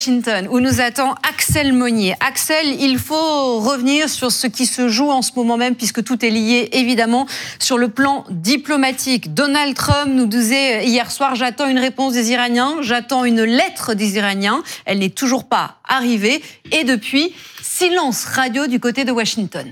Washington, où nous attend Axel Monnier. Axel, il faut revenir sur ce qui se joue en ce moment même, puisque tout est lié évidemment sur le plan diplomatique. Donald Trump nous disait hier soir, j'attends une réponse des Iraniens, j'attends une lettre des Iraniens. Elle n'est toujours pas arrivée. Et depuis, silence radio du côté de Washington.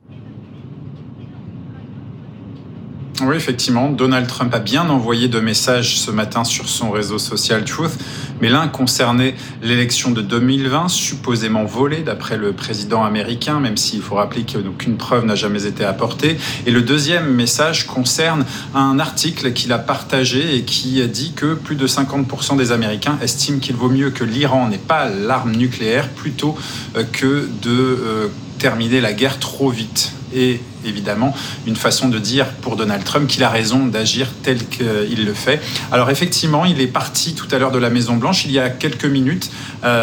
Oui, effectivement, Donald Trump a bien envoyé 2 messages ce matin sur son réseau social Truth, mais l'un concernait l'élection de 2020, supposément volée d'après le président américain, même s'il faut rappeler qu'aucune preuve n'a jamais été apportée. Et le deuxième message concerne un article qu'il a partagé et qui dit que plus de 50% des Américains estiment qu'il vaut mieux que l'Iran n'ait pas l'arme nucléaire plutôt que de terminer la guerre trop vite. Et évidemment, une façon de dire pour Donald Trump qu'il a raison d'agir tel qu'il le fait. Alors effectivement, il est parti tout à l'heure de la Maison-Blanche, il y a quelques minutes,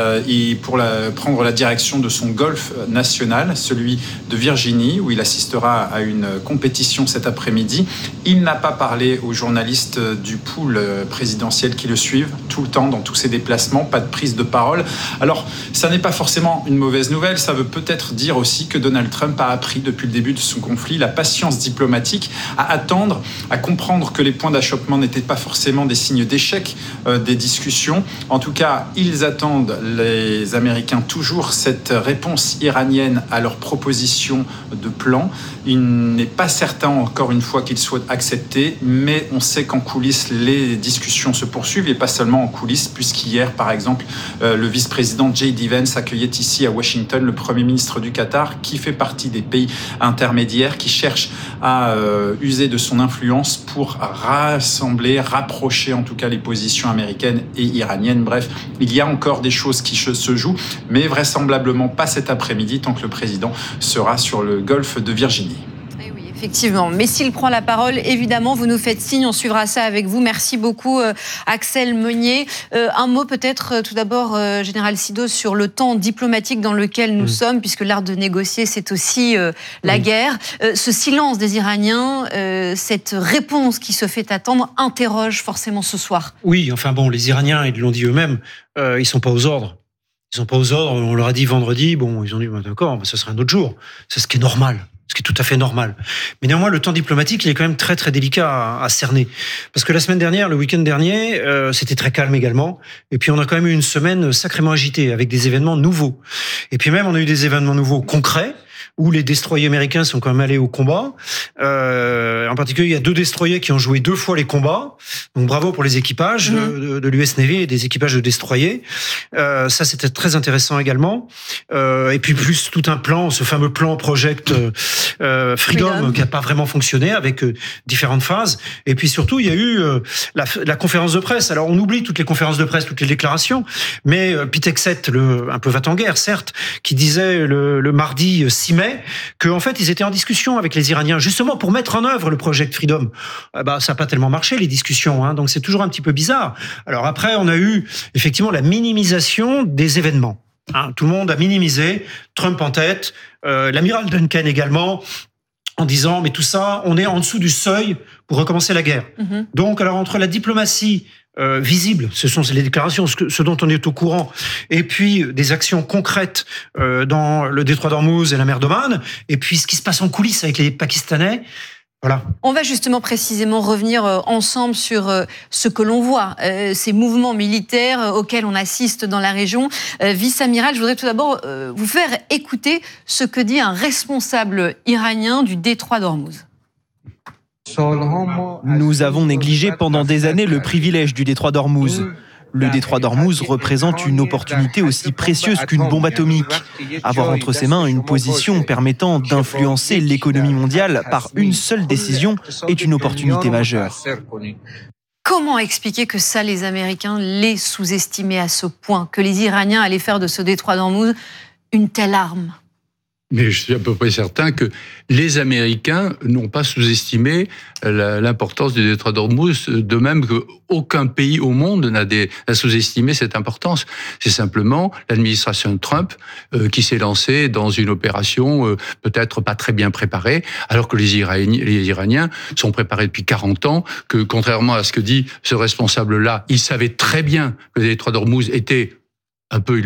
pour prendre la direction de son golf national, celui de Virginie, où il assistera à une compétition cet après-midi. Il n'a pas parlé aux journalistes du pool présidentiel qui le suivent tout le temps dans tous ses déplacements, pas de prise de parole. Alors, ça n'est pas forcément une mauvaise nouvelle, ça veut peut-être dire aussi que Donald Trump a appris depuis le début de son conflit, la patience diplomatique, à attendre, à comprendre que les points d'achoppement n'étaient pas forcément des signes d'échec des discussions. En tout cas, ils attendent, les Américains, toujours cette réponse iranienne à leur proposition de plan. Il n'est pas certain, encore une fois, qu'il soit accepté, mais on sait qu'en coulisses, les discussions se poursuivent, et pas seulement en coulisses, puisqu'hier, par exemple, le vice-président J.D. Vance accueillait ici à Washington le Premier ministre du Qatar, qui fait partie des pays intermédiaires, qui cherche à user de son influence pour rassembler, rapprocher en tout cas les positions américaines et iraniennes. Bref, il y a encore des choses qui se jouent, mais vraisemblablement pas cet après-midi tant que le président sera sur le golfe de Virginie. Effectivement, mais s'il prend la parole, évidemment, vous nous faites signe, on suivra ça avec vous. Merci beaucoup, Axel Monnier. Un mot peut-être tout d'abord, Général Sido, sur le temps diplomatique dans lequel nous sommes, puisque l'art de négocier, c'est aussi la guerre. Ce silence des Iraniens, cette réponse qui se fait attendre, interroge forcément ce soir. Oui, enfin bon, les Iraniens, ils l'ont dit eux-mêmes, ils sont pas aux ordres. Ils sont pas aux ordres, on leur a dit vendredi, bon, ils ont dit, d'accord, ce sera un autre jour. C'est ce qui est normal. Ce qui est tout à fait normal. Mais néanmoins, le temps diplomatique, il est quand même très, très délicat à cerner. Parce que la semaine dernière, le week-end dernier, c'était très calme également. Et puis, on a quand même eu une semaine sacrément agitée, avec des événements nouveaux. Et puis même, on a eu des événements nouveaux concrets, où les destroyers américains sont quand même allés au combat. En particulier, il y a 2 destroyers qui ont joué 2 fois les combats. Donc bravo pour les équipages de l'US Navy et des équipages de destroyers. Ça, c'était très intéressant également. Et puis plus tout un plan, ce fameux plan Project Freedom, qui n'a pas vraiment fonctionné, avec différentes phases. Et puis surtout, il y a eu la conférence de presse. Alors on oublie toutes les conférences de presse, toutes les déclarations, mais Pete Hegseth, un peu va-t-en-guerre, certes, qui disait le mardi 6 mai, que en fait ils étaient en discussion avec les Iraniens justement pour mettre en œuvre le Project Freedom. Ça n'a pas tellement marché les discussions, hein, donc c'est toujours un petit peu bizarre. Alors après on a eu effectivement la minimisation des événements. Hein, tout le monde a minimisé, Trump en tête, l'amiral Duncan également, en disant mais tout ça on est en dessous du seuil pour recommencer la guerre. Donc alors entre la diplomatie visible, ce sont les déclarations, ce dont on est au courant, et puis des actions concrètes dans le détroit d'Ormuz et la mer d'Oman, et puis ce qui se passe en coulisses avec les Pakistanais. Voilà. On va justement précisément revenir ensemble sur ce que l'on voit, ces mouvements militaires auxquels on assiste dans la région. Vice-amiral, je voudrais tout d'abord vous faire écouter ce que dit un responsable iranien du détroit d'Ormuz. Nous avons négligé pendant des années le privilège du détroit d'Ormuz. Le détroit d'Ormuz représente une opportunité aussi précieuse qu'une bombe atomique. Avoir entre ses mains une position permettant d'influencer l'économie mondiale par une seule décision est une opportunité majeure. Comment expliquer que ça, les Américains l'aient sous-estimé à ce point, que les Iraniens allaient faire de ce détroit d'Ormuz une telle arme ? Mais je suis à peu près certain que les Américains n'ont pas sous-estimé l'importance du détroit d'Ormuz, de même qu'aucun pays au monde n'a sous-estimé cette importance. C'est simplement l'administration Trump qui s'est lancée dans une opération peut-être pas très bien préparée, alors que les Iraniens sont préparés depuis 40 ans, que contrairement à ce que dit ce responsable-là, ils savaient très bien que le détroit d'Ormuz était un peu